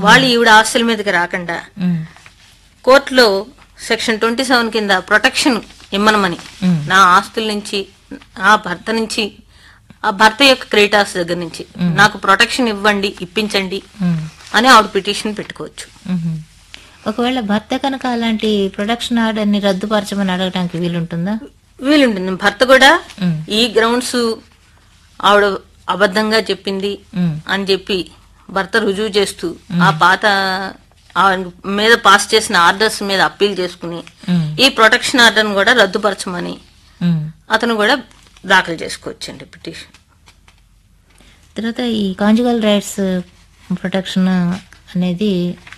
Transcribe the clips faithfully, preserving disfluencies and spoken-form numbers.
వాళ్ళు ఈవిడ ఆస్తుల మీదకి రాకుండా కోర్టులో సెక్షన్ ట్వంటీ సెవెన్ కింద ప్రొటెక్షన్ ఇమ్మనమని, నా ఆస్తుల నుంచి, ఆ భర్త నుంచి, ఆ భర్త యొక్క క్రెడిటార్స్ దగ్గర నుంచి నాకు ప్రొటెక్షన్ ఇవ్వండి, ఇప్పించండి అని ఆవిడ పిటిషన్ పెట్టుకోవచ్చు. ఒకవేళ భర్త కనుక అలాంటి ప్రొటెక్షన్ ఆర్డర్ ని రద్దుపరచమని అడగడానికి వీలుంటుందా? వీలుంటుంది. భర్త కూడా ఈ గ్రౌండ్స్ ఆవిడ అబద్ధంగా చెప్పింది అని చెప్పి భర్త రుజువు చేస్తూ ఆ పాత మీద పాస్ చేసిన ఆర్డర్స్ మీద అప్పీల్ చేసుకుని ఈ ప్రొటెక్షన్ ఆర్డర్ కూడా రద్దుపరచమని అతను కూడా దాఖలు చేసుకోవచ్చండి పిటిషన్. తర్వాత ఈ కాంజుగల్ రైట్స్ ప్రొటెక్షన్ అనేది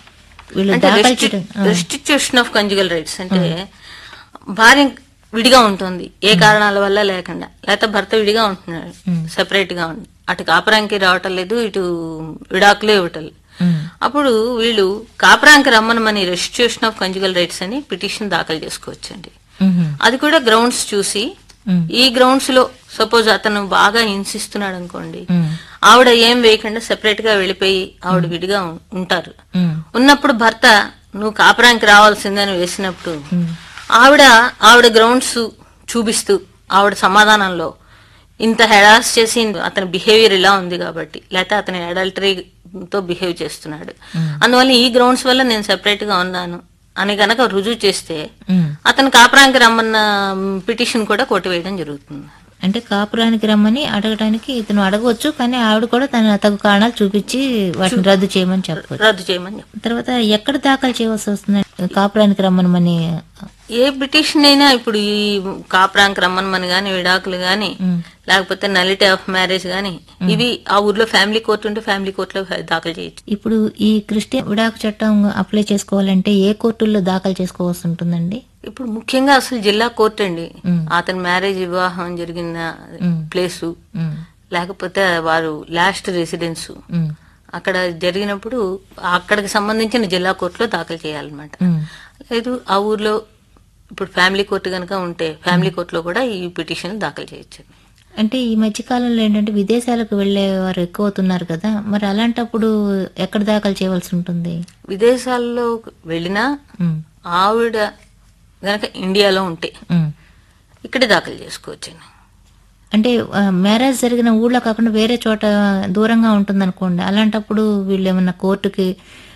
రెస్టిట్యూషన్ ఆఫ్ కాంజుగల్ రైట్స్ అంటే భార్య విడిగా ఉంటుంది ఏ కారణాల వల్ల లేకుండా, లేకపోతే భర్త విడిగా ఉంటున్నాడు, సెపరేట్ గా ఉంది, అటు కాపురానికి రావటం లేదు, ఇటు విడాకులే ఇవ్వటం లేదు. అప్పుడు వీళ్ళు కాపురానికి రమ్మనమని రెస్టిట్యూషన్ ఆఫ్ కాంజుగల్ రైట్స్ అని పిటిషన్ దాఖలు చేసుకోవచ్చండి. అది కూడా గ్రౌండ్స్ చూసి, ఈ గ్రౌండ్స్ లో సపోజ్ అతను బాగా హింసిస్తున్నాడు అనుకోండి, ఆవిడ ఏం వేయకుండా సెపరేట్ గా వెళ్ళిపోయి ఆవిడ విడిగా ఉంటారు. ఉన్నప్పుడు భర్త నువ్వు కాపురానికి రావాల్సిందని వేసినప్పుడు ఆవిడ ఆవిడ గ్రౌండ్స్ చూపిస్తూ ఆవిడ సమాధానంలో ఇంత హెరాస్ చేసి అతని బిహేవియర్ ఇలా ఉంది కాబట్టి, లేకపోతే అతని అడల్టరీతో బిహేవ్ చేస్తున్నాడు, అందువల్ల ఈ గ్రౌండ్స్ వల్ల నేను సెపరేట్ గా ఉన్నాను అని గనక రుజువు చేస్తే అతను కాపురానికి రమ్మన్న పిటిషన్ కూడా కొట్టివేయడం జరుగుతుంది. అంటే కాపురానికి రమ్మని అడగడానికి ఇతను అడగవచ్చు, కానీ ఆవిడ కూడా తన తగు కారణాలు చూపించి వాటిని రద్దు చేయమని చెప్పవచ్చు. రద్దు చేయమని. తర్వాత ఎక్కడ దాఖలు చేయవలసి వస్తుంది కాపురానికి రమ్మనమని? ఏ పిటిషన్ అయినా ఇప్పుడు ఈ కాపురానికి రమ్మనమని గాని, విడాకులు గాని, లేకపోతే నలిటీ ఆఫ్ మ్యారేజ్ గాని, ఇవి ఆ ఊర్లో ఫ్యామిలీ కోర్టు ఉంటే ఫ్యామిలీ కోర్టులో దాఖలు చేయొచ్చు. ఇప్పుడు ఈ క్రిస్టియన్ విడాకు చట్టం అప్లై చేసుకోవాలంటే ఏ కోర్టుల్లో దాఖలు చేసుకోవాల్సి ఉంటుందండి? ఇప్పుడు ముఖ్యంగా అసలు జిల్లా కోర్టు అండి. అతని మ్యారేజ్ వివాహం జరిగిన ప్లేసు, లేకపోతే వారు లాస్ట్ రెసిడెన్స్ అక్కడ జరిగినప్పుడు అక్కడికి సంబంధించిన జిల్లా కోర్టులో దాఖలు చేయాలన్నమాట. లేదు ఆ ఊర్లో ఇప్పుడు ఫ్యామిలీ కోర్టు కనుక ఉంటే ఫ్యామిలీ కోర్టులో కూడా ఈ పిటిషన్ దాఖలు చేయొచ్చు. అంటే ఈ మధ్య కాలంలో ఏంటంటే విదేశాలకు వెళ్లే వారు ఎక్కువ అవుతున్నారు కదా, మరి అలాంటప్పుడు ఎక్కడ దాఖలు చేయవలసి ఉంటుంది? విదేశాల్లో వెళ్ళినా ఆవిడ గనక ఇండియాలో ఉంటే ఇక్కడే దాఖలు చేసుకోవచ్చు. అంటే మ్యారేజ్ జరిగిన ఊళ్ళో కాకుండా వేరే చోట దూరంగా ఉంటుంది అనుకోండి, అలాంటప్పుడు వీళ్ళు ఏమన్నా కోర్టుకి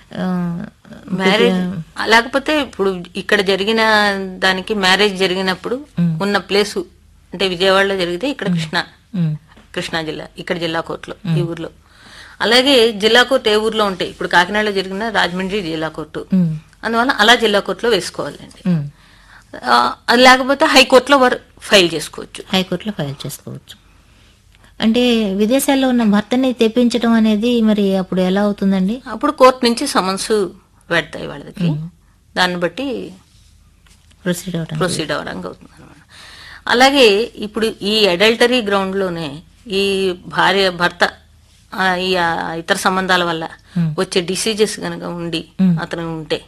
మ్యారేజ్, లేకపోతే ఇప్పుడు ఇక్కడ జరిగిన దానికి మ్యారేజ్ జరిగినప్పుడు ఉన్న ప్లేసు అంటే విజయవాడలో జరిగితే ఇక్కడ కృష్ణా కృష్ణా జిల్లా, ఇక్కడ జిల్లా కోర్టులో ఈ ఊర్లో. అలాగే జిల్లా కోర్టు ఏ ఊర్లో ఉంటాయి, ఇప్పుడు కాకినాడలో జరిగిన రాజమండ్రి జిల్లా కోర్టు, అందువల్ల అలా జిల్లా కోర్టులో వేసుకోవాలండి. అది లేకపోతే హైకోర్టులో వారు ఫైల్ చేసుకోవచ్చు. హైకోర్టులో ఫైల్ చేసుకోవచ్చు. అంటే విదేశాల్లో ఉన్న భర్తని తెప్పించడం అనేది మరి అప్పుడు ఎలా అవుతుందండి? అప్పుడు కోర్టు నుంచి సమన్స్ పెడతాయి వాళ్ళకి, దాన్ని బట్టి ప్రొసీడ్ అవడం ప్రొసీడ్ అవడానికి అవుతుంది అనమాట. అలాగే ఇప్పుడు ఈ అడల్టరీ గ్రౌండ్ లోనే ఈ భార్య భర్త ఈ ఇతర సంబంధాల వల్ల వచ్చే డిసీజెస్ గనక ఉండి అతను ఉంటే,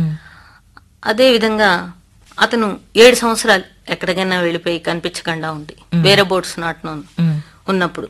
అదే విధంగా అతను ఏడు సంవత్సరాలు ఎక్కడికైనా వెళ్ళిపోయి కనిపించకుండా ఉండి వేరే బోట్స్ నాట్ నోన్ ఉన్నప్పుడు,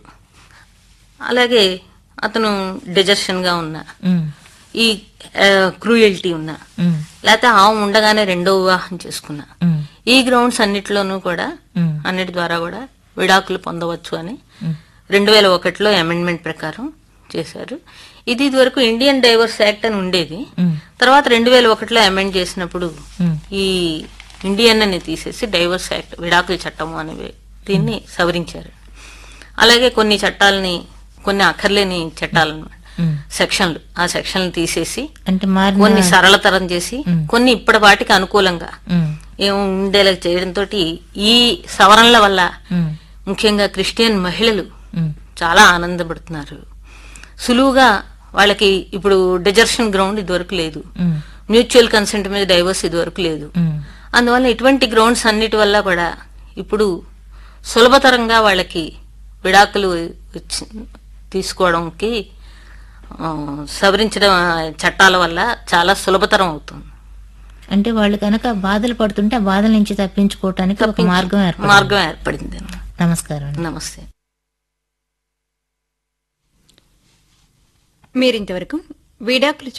అలాగే అతను డెజర్షన్ గా ఉన్నా, ఈ క్రూయల్టీ ఉన్నా, లేకపోతే ఆమె ఉండగానే రెండో వివాహం చేసుకున్నా, ఈ గ్రౌండ్స్ అన్నిటిలోనూ కూడా అన్నిటి ద్వారా కూడా విడాకులు పొందవచ్చు అని రెండు వేల ఒకటిలో అమెండ్మెంట్ ప్రకారం చేశారు. ఇది ఇది వరకు ఇండియన్ డైవర్స్ యాక్ట్ అని ఉండేది. తర్వాత రెండు వేల ఒకటిలో అమెండ్ చేసినప్పుడు ఈ ఇండియన్ అని తీసేసి డైవర్స్ యాక్ట్, విడాకుల చట్టం అనే దీన్ని సవరించారు. అలాగే కొన్ని చట్టాలని, కొన్ని అక్కర్లేని చట్టాలన్నమాట సెక్షన్లు, ఆ సెక్షన్లు తీసేసి కొన్ని సరళతరం చేసి కొన్ని ఇప్పటి వాటికి అనుకూలంగా ఏం ఉండేలా చేయడంతో ఈ సవరణల వల్ల ముఖ్యంగా క్రిస్టియన్ మహిళలు చాలా ఆనందపడుతున్నారు. సులువుగా వాళ్ళకి ఇప్పుడు డెజర్షన్ గ్రౌండ్ ఇదివరకు లేదు, మ్యూచువల్ కన్సెంట్ మీద డైవర్స్ ఇదివరకు లేదు. అందువల్ల ఇటువంటి గ్రౌండ్స్ అన్నిటి వల్ల కూడా ఇప్పుడు సులభతరంగా వాళ్ళకి విడాకులు తీసుకోవడానికి సవరించడం చట్టాల వల్ల చాలా సులభతరం అవుతుంది. అంటే వాళ్ళు కనుక బాధలు పడుతుంటే ఆ బాధల నుంచి తప్పించుకోవటానికి ఒక మార్గం మార్గం ఏర్పడింది. నమస్కారం. నమస్తే. మీరింతవరకు విడాకులు